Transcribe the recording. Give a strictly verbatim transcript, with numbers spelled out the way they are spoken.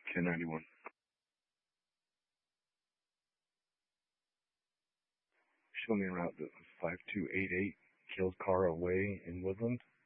ten ninety-one. Show me a route that was five two eight eight, Kills Car Way in Woodland.